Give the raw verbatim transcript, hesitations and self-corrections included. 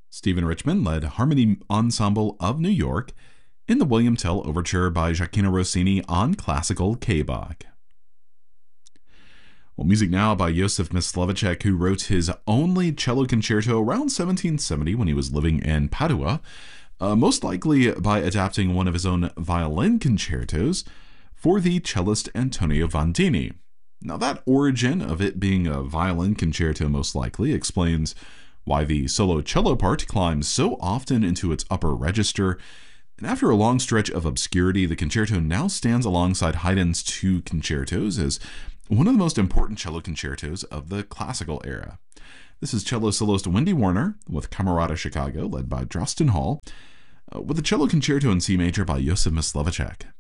Stephen Richman led Harmony Ensemble of New York in the William Tell Overture by Gioacchino Rossini on classical K-Bach. Well, music now by Josef Myslivacek, who wrote his only cello concerto around seventeen seventy when he was living in Padua, uh, most likely by adapting one of his own violin concertos for the cellist Antonio Vandini. Now, that origin of it being a violin concerto most likely explains why the solo cello part climbs so often into its upper register, and after a long stretch of obscurity, the concerto now stands alongside Haydn's two concertos as one of the most important cello concertos of the classical era. This is cello soloist Wendy Warner with Camerata Chicago, led by Drosten Hall, uh, with a cello concerto in C major by Josef Myslivacek.